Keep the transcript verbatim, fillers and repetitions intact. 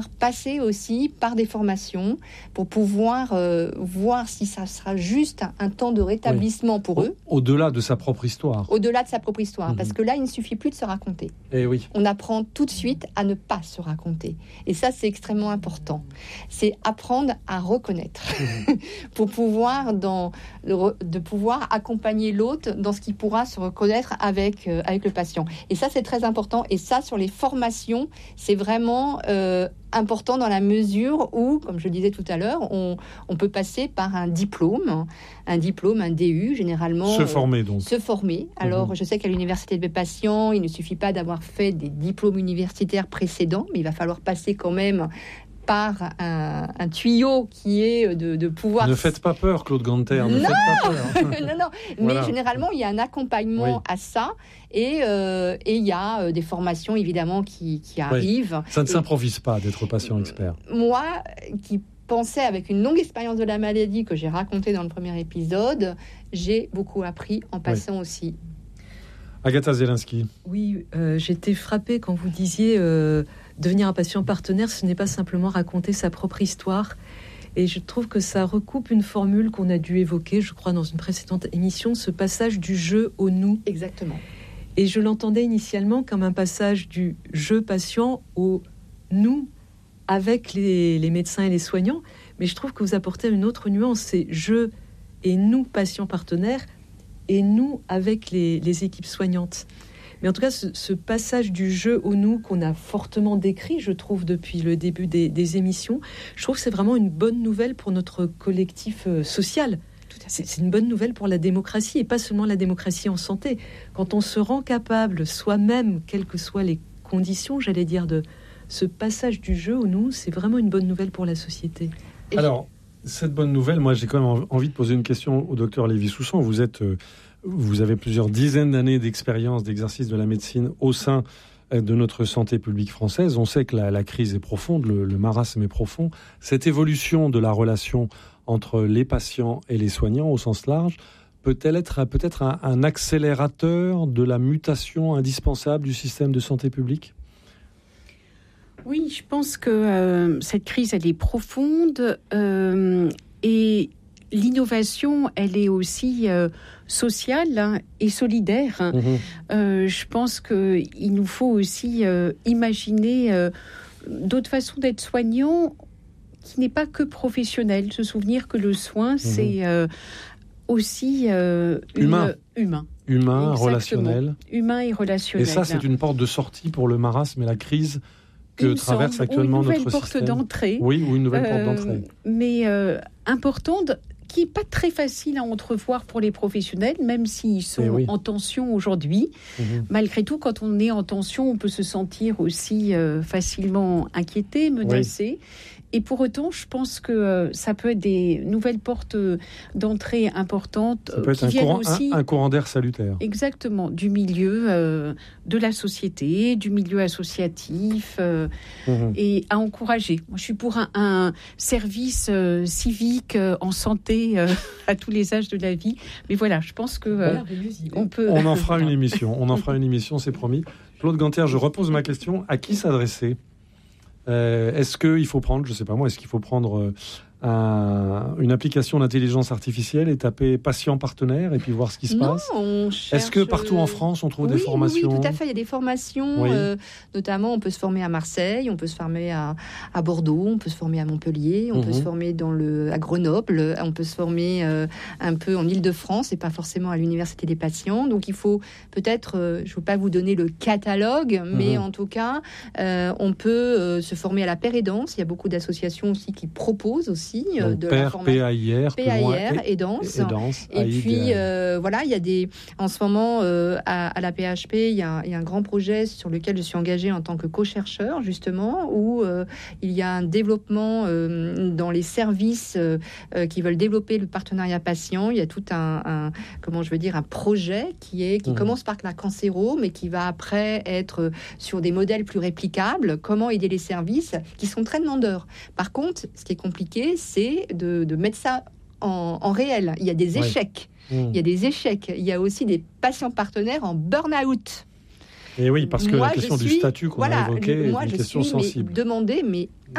passer aussi par des formations pour pouvoir euh, voir si ça sera juste un, un temps de rétablissement oui. pour Au, eux. Au-delà de sa propre histoire. Au-delà de sa propre histoire. Mmh. Parce que là, il ne suffit plus de se raconter. Et oui. On apprend tout de suite à ne pas se raconter. Et ça, c'est extrêmement important. C'est apprendre à reconnaître mmh. pour pouvoir, dans, de pouvoir accompagner l'autre dans ce qu'il pourra se reconnaître avec, euh, avec le patient. Et ça, c'est très important. Et ça, sur les formations, c'est vraiment... Euh, important dans la mesure où, comme je le disais tout à l'heure, on, on peut passer par un diplôme, un diplôme, un D U, généralement. Se former, donc. Euh, se former. Alors, mmh. je sais qu'à l'université de Patients, il ne suffit pas d'avoir fait des diplômes universitaires précédents, mais il va falloir passer quand même par un, un tuyau qui est de, de pouvoir... Ne faites pas peur, Claude Ganter, ne non faites pas peur. non, non, voilà. Mais généralement, il y a un accompagnement oui. à ça, et euh, et il y a euh, des formations, évidemment, qui, qui arrivent. Oui. Ça ne et, s'improvise pas d'être patient expert. Moi, qui pensais avec une longue expérience de la maladie que j'ai racontée dans le premier épisode, j'ai beaucoup appris en passant oui. aussi. Agatha Zielinski. Oui, euh, j'étais frappée quand vous disiez euh, devenir un patient partenaire, ce n'est pas simplement raconter sa propre histoire. Et je trouve que ça recoupe une formule qu'on a dû évoquer, je crois, dans une précédente émission, ce passage du je au nous. Exactement. Et je l'entendais initialement comme un passage du je patient au nous avec les, les médecins et les soignants. Mais je trouve que vous apportez une autre nuance, c'est je et nous, patients partenaires, et nous avec les, les équipes soignantes. Mais en tout cas, ce, ce passage du jeu au nous qu'on a fortement décrit, je trouve, depuis le début des, des émissions, je trouve que c'est vraiment une bonne nouvelle pour notre collectif euh, social. C'est, c'est une bonne nouvelle pour la démocratie, et pas seulement la démocratie en santé. Quand on se rend capable, soi-même, quelles que soient les conditions, j'allais dire, de ce passage du jeu au nous, c'est vraiment une bonne nouvelle pour la société. Et Alors, cette bonne nouvelle, moi, j'ai quand même envie de poser une question au docteur Lévy-Soussan. Vous êtes... Euh, Vous avez plusieurs dizaines d'années d'expérience, d'exercice de la médecine au sein de notre santé publique française. On sait que la, la crise est profonde, le, le marasme est profond. Cette évolution de la relation entre les patients et les soignants au sens large peut-elle être peut-être un, un accélérateur de la mutation indispensable du système de santé publique ? Oui, je pense que euh, cette crise, elle est profonde euh, et l'innovation, elle est aussi euh, sociale hein, et solidaire. Hein. Mmh. Euh, je pense qu'il nous faut aussi euh, imaginer euh, d'autres façons d'être soignant qui n'est pas que professionnel. Se souvenir que le soin, mmh. c'est euh, aussi euh, humain. Une, humain. Humain, Exactement. relationnel. Humain et relationnel. Et ça, c'est une porte de sortie pour le marasme et la crise que traverse semble, actuellement notre système. Une nouvelle porte d'entrée. Oui, ou une nouvelle euh, porte d'entrée. Mais euh, importante, qui n'est pas très facile à entrevoir pour les professionnels, même s'ils sont oui. en tension aujourd'hui. Mmh. Malgré tout, quand on est en tension, on peut se sentir aussi euh, facilement inquiété, menacé. Oui. Et pour autant, je pense que euh, ça peut être des nouvelles portes d'entrée importantes. Ça peut être qui un courant, aussi, un, un courant d'air salutaire. Exactement, du milieu euh, de la société, du milieu associatif, euh, mmh. et à encourager. Moi, je suis pour un, un service euh, civique euh, en santé euh, à tous les âges de la vie. Mais voilà, je pense que euh, voilà, on peut... On en fera une émission, on en fera une émission, c'est promis. Claude Ganter, je repose ma question. À qui s'adresser ? Euh, est-ce qu'il faut prendre, je ne sais pas moi, est-ce qu'il faut prendre euh, un, une application d'intelligence artificielle et taper patient partenaire et puis voir ce qui se non, passe on cherche... Est-ce que partout en France on trouve oui, des formations ? Oui, tout à fait, il y a des formations, oui. euh, notamment on peut se former à Marseille, on peut se former à, à Bordeaux, on peut se former à Montpellier, on mmh. peut se former dans le, à Grenoble, on peut se former euh, un peu en Île-de-France et pas forcément à l'Université des patients. Donc il faut peut-être, euh, je ne veux pas vous donner le catalogue, mais mmh. en tout cas, euh, on peut euh, se former à la Pérédance. Il y a beaucoup d'associations aussi qui proposent aussi Donc, de père, la formation. P A I R, P A I R et, et danse. Et, et, danse, et puis, euh, voilà, il y a des... En ce moment, euh, à, à la P H P, il y, a, il y a un grand projet sur lequel je suis engagée en tant que co-chercheur, justement, où euh, il y a un développement euh, dans les services euh, euh, qui veulent développer le partenariat patient. Il y a tout un, un comment je veux dire, un projet qui, est, qui mmh. commence par la cancéro, mais qui va après être sur des modèles plus réplicables. Comment aider les services qui sont très demandeurs. Par contre, ce qui est compliqué, c'est de, de mettre ça en, en réel. Il y a des échecs. Ouais. Mmh. Il y a des échecs. Il y a aussi des patients partenaires en burn-out. Et oui, parce que moi, la question je du suis, statut qu'on voilà, a évoquée moi, est une je question suis mais, sensible. demandée, mais